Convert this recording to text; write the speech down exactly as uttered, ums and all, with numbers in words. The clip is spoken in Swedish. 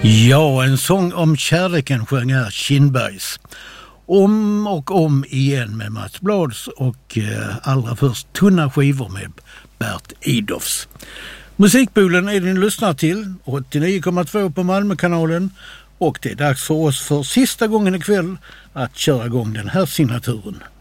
Ja, en sång om kärleken sjöng här Kindbergs. Om och om igen med Mats Blads och eh, allra först Tunna skivor med Bert Idolfs. Musikbulen är din lyssnar till åttionio komma två på Malmökanalen och det är dags för oss för sista gången ikväll att köra igång den här signaturen.